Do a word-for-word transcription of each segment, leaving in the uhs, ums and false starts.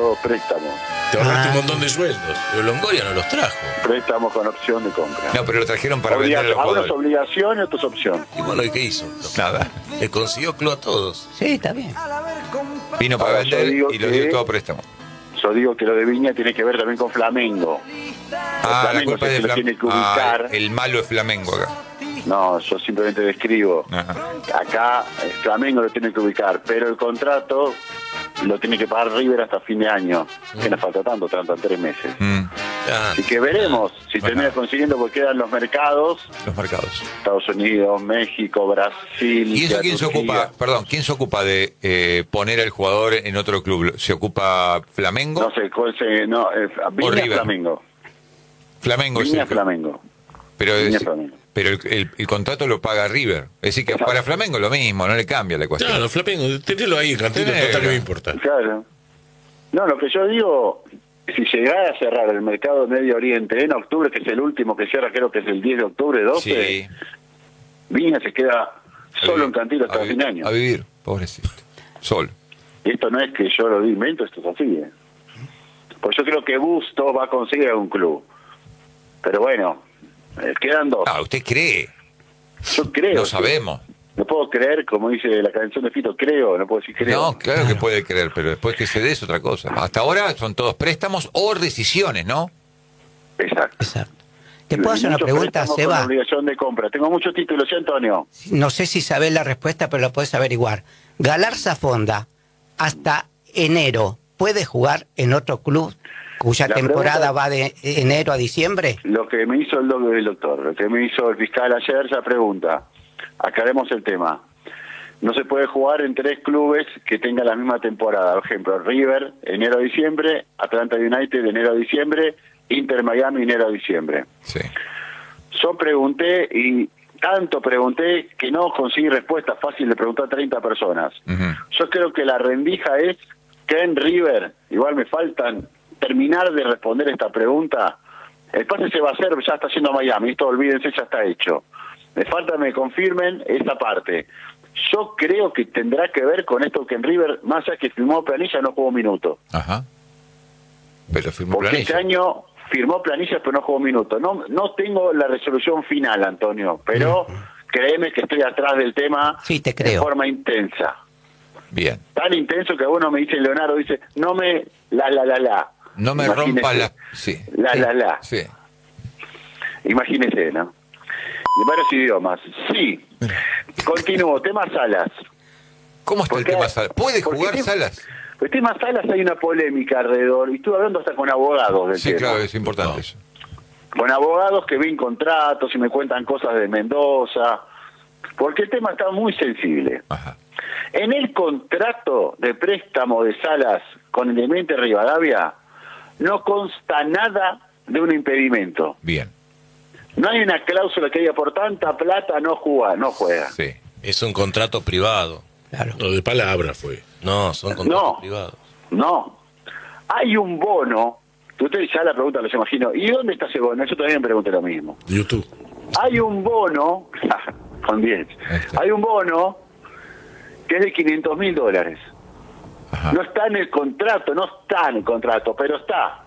todos préstamos. Te ahorraste Ah. un montón de sueldos. Pero Longoria no los trajo. Préstamos con opción de compra. No, pero lo trajeron para Obliga- vender a los algunos jugadores. obligación y otros opción. Y bueno, ¿y qué hizo? Nada. Le consiguió club a todos. Sí, está bien. Vino para Ahora, yo vender digo y lo que- dio todo a préstamo. Yo digo que lo de Viña tiene que ver también con Flamengo. Ah, la Flamengo culpa es es el de que lo tiene que Flamengo. Ah, ubicar. el malo es Flamengo acá. No, yo simplemente describo. Ajá. Acá eh, Flamengo lo tiene que ubicar, pero el contrato lo tiene que pagar River hasta fin de año. Que no falta tanto, faltan tres meses. Mm, Ah, Así que veremos si Bueno. termina consiguiendo, porque quedan los mercados: los mercados. Estados Unidos, México, Brasil. ¿Y eso ya quién se Turquía. ocupa? Perdón, ¿quién se ocupa de eh, poner al jugador en otro club? ¿Se ocupa Flamengo? No sé, cuál se, no, eh, Viña River. Flamengo. Flamengo es Viña el- Flamengo. Pero, Viña es- Flamengo. pero el, el- el contrato lo paga River. Es decir, que Exacto. para Flamengo lo mismo, no le cambia la cuestión. Claro, Flamengo, tenelo ahí, Cantino, Tenelo. total que me importa. Claro. No, lo que yo digo, si llegara a cerrar el mercado de Medio Oriente en octubre, que es el último que cierra, creo que es el diez de octubre, doce, Sí. Viña se queda A solo vivir, en Cantilo hasta a el vi- fin de año. A vivir, pobrecito. Solo. Y esto no es que yo lo invento, esto es así. ¿eh? Pues yo creo que Busto va a conseguir algún club. Pero bueno, eh, quedan dos. Ah, ¿usted cree? Yo creo. No que- sabemos. No puedo creer, como dice la canción de Fito, creo, no puedo decir creo. No, claro que puede creer, pero después que se dé es otra cosa. Hasta ahora son todos préstamos o decisiones, ¿no? Exacto. Exacto. ¿Te puedo hacer una Muchos pregunta, préstamos con Seba? obligación de compra. Tengo muchos títulos, ¿sí, Antonio? No sé si sabés la respuesta, pero la podés averiguar. Galarza Fonda, hasta enero, ¿puede jugar en otro club cuya La temporada pregunta- va de enero a diciembre? Lo que me hizo el, doc- el doctor, lo que me hizo el fiscal ayer, esa pregunta. Aclaremos el tema. No se puede jugar en tres clubes que tengan la misma temporada. Por ejemplo, River, enero a diciembre, Atlanta United, enero a diciembre, Inter Miami, enero a diciembre. Sí. Yo pregunté y tanto pregunté que no conseguí respuesta fácil de preguntar a treinta personas. Ujú. Yo creo que la rendija es que en River, igual me faltan terminar de responder esta pregunta. El pase se va a hacer, ya está yendo a Miami, esto olvídense, ya está hecho. Me falta que me confirmen esa parte. Yo creo que tendrá que ver con esto que en River, más allá que firmó planilla, no jugó minuto. Ajá. Pero firmó Porque planilla. este año firmó planillas pero no jugó minutos. No, no tengo la resolución final, Antonio, pero créeme que estoy atrás del tema Sí, te de creo. forma intensa. Bien. Tan intenso que uno me dice, Leonardo, dice, no me, la, la, la, la. No me Imagínese. rompa la... Sí. La, la, la. Sí. Imagínese, ¿no? En varios idiomas. Sí. Continúo, tema Salas. ¿Cómo está el Porque- tema Salas? ¿Puede porque jugar tem- Salas? El tema Salas hay una polémica alrededor, y estuve hablando hasta con abogados del Sí, tema. claro, es importante eso. Con abogados que ven contratos y me cuentan cosas de Mendoza, porque el tema está muy sensible. Ajá. En el contrato de préstamo de Salas con Independiente Rivadavia no consta nada de un impedimento. Bien. No hay una cláusula que diga por tanta plata no juega, no juega. Sí. Es un contrato privado. Claro. Lo de palabra fue. No, son contratos No. privados. No. Hay un bono, que ustedes ya la pregunta los imagino, ¿y dónde está ese bono? Yo también me pregunté lo mismo. YouTube. Hay un bono, con diez, Ahí está. hay un bono que es de quinientos mil dólares. Ajá. No está en el contrato, no está en el contrato, pero está.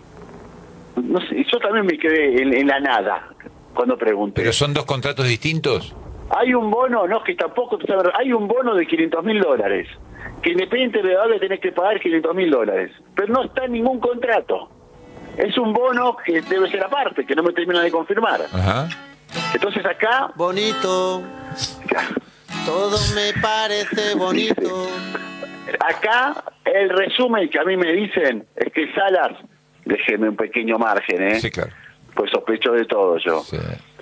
No sé, yo también me quedé en, en la nada cuando pregunté. ¿Pero son dos contratos distintos? Hay un bono, no, que tampoco, hay un bono de quinientos mil dólares, que Independiente de Rivadavia tiene que pagar quinientos mil dólares, pero no está en ningún contrato. Es un bono que debe ser aparte, que no me terminan de confirmar. Ajá. Entonces acá, Bonito, todo me parece bonito. acá el resumen que a mí me dicen es que Salas, déjeme un pequeño margen, ¿eh? Sí, claro. Pues sospecho de todo yo. Sí.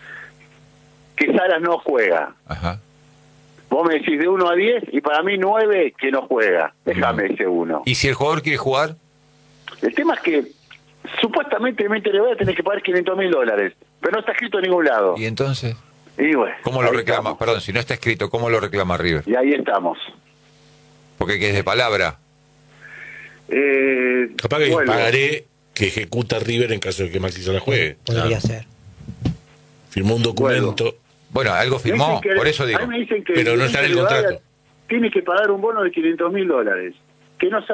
Que Salas no juega. Ajá. Vos me decís de uno a diez y para mí nueve que no juega. Déjame Mm. ese uno. ¿Y si el jugador quiere jugar? El tema es que supuestamente Mente le voy a tener que pagar quinientos mil dólares, pero no está escrito en ningún lado. ¿Y entonces? Y bueno, ¿Cómo lo ahí reclama? estamos. Perdón, si no está escrito, ¿cómo lo reclama River? Y ahí estamos. Porque que es de palabra. Eh, Capaz que vuelvo. pagaré que ejecuta River en caso de que Maxi se la juegue. Podría Claro. ser. Firmó un documento. Bueno, algo Me firmó, dicen que- por eso digo. a mí me dicen que Pero no está en el Independiente de Rivadavia contrato. Tiene que pagar un bono de quinientos mil dólares. Que no